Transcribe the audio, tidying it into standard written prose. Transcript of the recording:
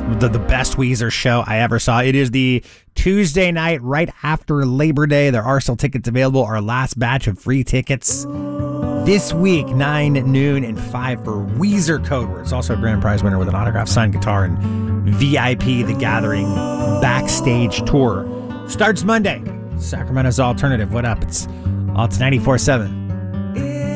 the best Weezer show I ever saw. It is the Tuesday night right after Labor Day. There are still tickets available. Our last batch of free tickets this week, 9, noon, and 5 for Weezer Code Word. It's also a grand prize winner with an autographed signed guitar and VIP The Gathering backstage tour. Starts Monday. Sacramento's Alternative. What up? It's 94.7